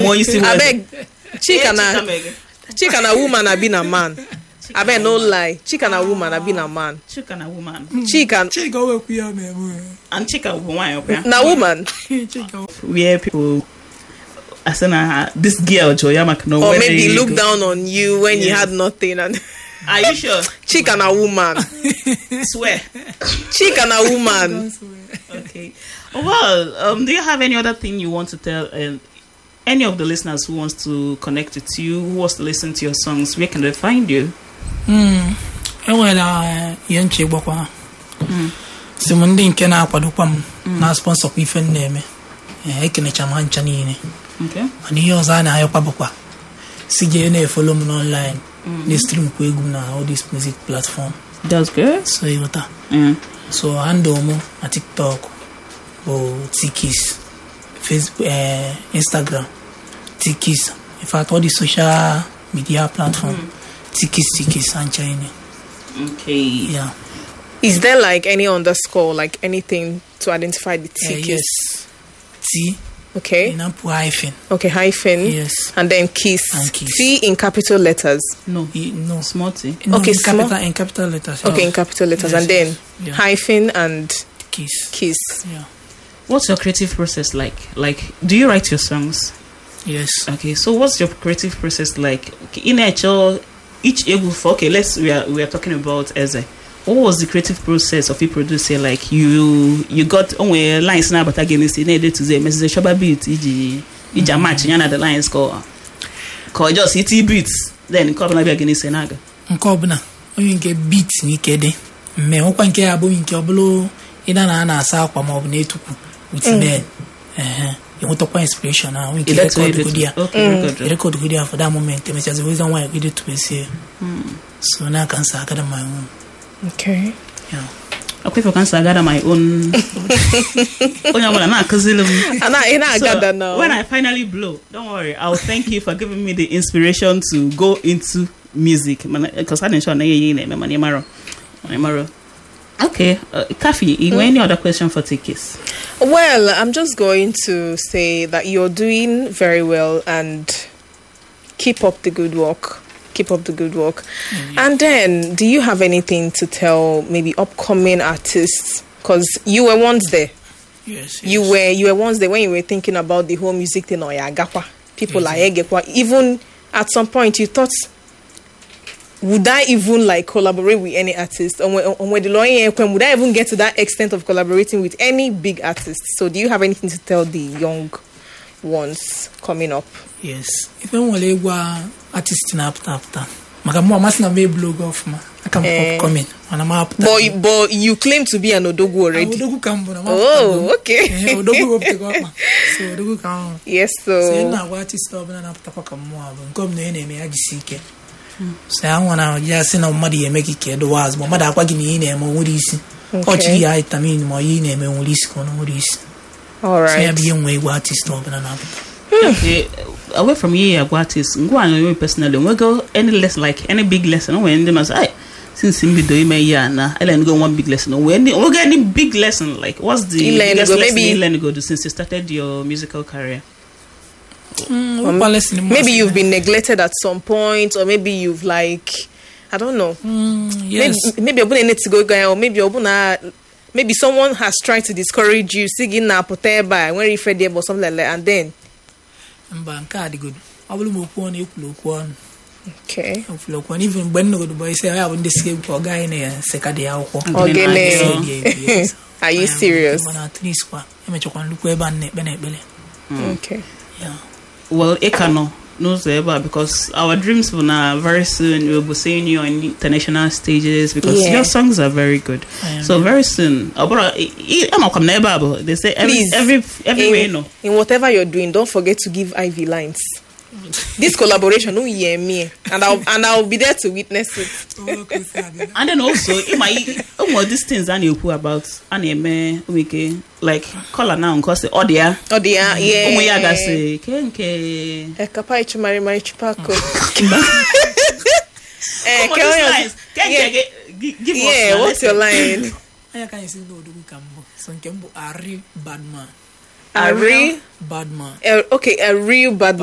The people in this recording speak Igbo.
more you see. I beg, chicken a woman, I been a man. I bet no lie. Chicken a woman, I been a man. Chicken a woman. Chicken. And chicken woman. Na woman. Where people. I said, this girl Joya no. Or maybe look down on you when you had nothing. And are you sure? Chicken a woman. Swear. Chicken a woman. Okay. Well, do you have any other thing you want to tell any of the listeners who wants to connect with you, who wants to listen to your songs? Where can they find you? Yanchi Bokwa. Simundi nke na-akwadokwa m na sponsor kwa ife na-eme. Ekenecha ma ncha niile. Okay. And ihe ọzọ a na-ayọkwa bụkwa si je na-follow m online. They stream kwa egwu na all this music platform. That's good. So you got so handle mo na TikTok or Tikis, Facebook, Instagram, Tikis. In fact, all the social media platform, Tikis and China. Okay. Yeah. Is there like any underscore, like anything to identify the T? Yes. T. Okay. Hyphen. Okay, hyphen. Yes. And then kiss. And kiss. T in capital letters. No. Small T. No, okay, in capital letters. Okay, in capital letters. Yes, and then hyphen and kiss. Yeah. What's your creative process like? Like, do you write your songs? Yes. Okay, so what's your creative process like? In each able for we are talking about Eze. What was the creative process of you producing? Like you got only lines now, but again it's needed to say message shaba beat ija match yana the lines call just hit beats then come na again is naga. Nke obuna onye nke beat ni kede me okwa nke abo nke obulu ina na asa akwa ma obu na etuku with bed you want to find inspiration now we can record good for that moment me just reason why I did to say so now I can say I my own. Okay. Yeah. Okay, for can gather my own. When I finally blow, don't worry. I'll thank you for giving me the inspiration to go into music. Because I didn't show you. Okay, Kafi, any other question for Tikis? Well, I'm just going to say that you're doing very well and keep up the good work. Keep up the good work. Mm-hmm. And then, do you have anything to tell maybe upcoming artists? Because you were once there. Yes. You were once there when you were thinking about the whole music thing or Yagapa. People like Egekwa. Even at some point you thought, would I even like collaborate with any artist? Or would I even get to that extent of collaborating with any big artist? So do you have anything to tell the young ones coming up? Yes. If I want to artist na after maka mo mas na me blog off ma aka mo comment ana ma but you claim to be an Odogwu already. Odogwu kambo na ma. Oh, okay. Odogwu up to go ma. So Odogwu kan. Yes, so na artist obi na after kwa mo abo nkom na ene me agisike. So I wanna just say na mmadu ye make ike do was but mmadu akwa gi ni na eme wori isi. Ochi ya itamin mo yi na eme wori isi ko na wori isi. All right. So ya be enwe artist obi na after. Okay, away from here, what is go on personally? We go any lesson, like any big lesson. When they must, since we do me na, I learn go one big lesson. When we get any big lesson, like what's the biggest lesson you learn go do since you started your musical career? Maybe you've been neglected at some point, or maybe you've like, I don't know. Yes. Maybe you're gonna need to go, or maybe you're gonna. Maybe someone has tried to discourage you, singing na poteba when you fed or something like that, and then. Mba nke a dị good. Ọ bụrụ m okwu ọnụ ekwulu okwu ọnụ. Okay. Ekwulu okwu ọnụ even mgbe nnọgọ boy say ya bụ ndị si egwu ọ gaghị na ya sekadị ya akwụkwọ. Ogene. Are you serious? Mana at least kwa emechakwa nnukwu ebe a na-ekpe na ekpele. Okay. Yeah. Well, Ekano knows ever because our dreams will now very soon we'll be seeing you on international stages because your songs are very good. So very soon, they say everywhere you know. In whatever you're doing, don't forget to give Ivy lines. This collaboration, no hear me, and I'll be there to witness it. And then also, these things I know about anime, like color now, cause the audio, yeah. Kenke. Kapai chumari chupako. Give us. What's your line? I can't see no Odogwu kambo. So nkembo Ari Badman. Ari Badman. Okay, a real bad